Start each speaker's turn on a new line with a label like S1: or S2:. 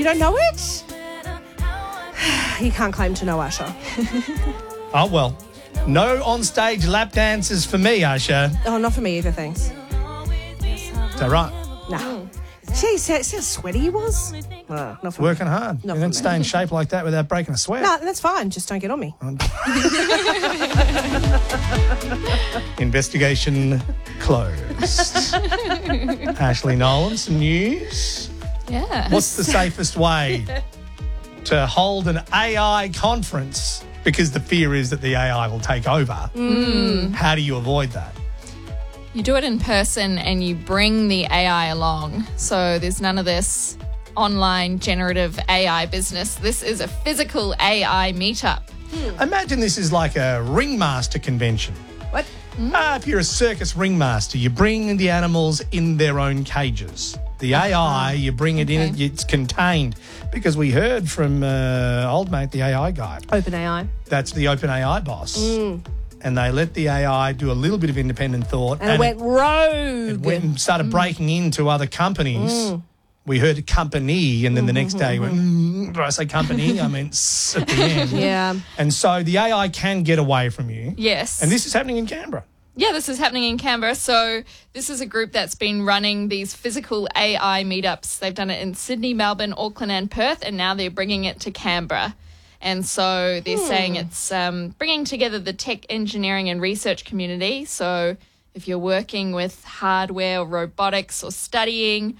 S1: You don't know it? You can't claim to know Usher.
S2: Oh, well, no on-stage lap dances for me, Usher.
S1: Oh, not for me either, thanks.
S2: Is that right?
S1: No. See how sweaty he was? Not for
S2: Working
S1: me.
S2: hard.
S1: Not
S2: You
S1: for
S2: don't
S1: me.
S2: stay in shape like that without breaking a sweat.
S1: No, that's fine. Just don't get on me.
S2: Investigation closed. Ashley Nolan, some news.
S3: Yeah.
S2: What's the safest way to hold an AI conference? Because the fear is that the AI will take over. How do you avoid that?
S3: You do it in person and you bring the AI along. So there's none of this online generative AI business. This is a physical AI meetup.
S2: Imagine this is like a ringmaster convention.
S1: What?
S2: If you're a circus ringmaster, you bring the animals in their own cages. The AI, you bring it in, it's contained. Because we heard from old mate, the AI guy.
S1: OpenAI.
S2: That's the OpenAI boss. And they let the AI do a little bit of independent thought.
S1: And it went rogue.
S2: It went and started breaking into other companies. We heard a company, and then the next day went, did I say company? I meant at the end.
S1: Yeah.
S2: And so the AI can get away from you.
S3: Yes.
S2: And this is happening in Canberra.
S3: Yeah, this is happening in Canberra. So this is a group that's been running these physical AI meetups. They've done it in Sydney, Melbourne, Auckland and Perth, and now they're bringing it to Canberra. And so they're saying it's bringing together the tech engineering and research community. So if you're working with hardware or robotics or studying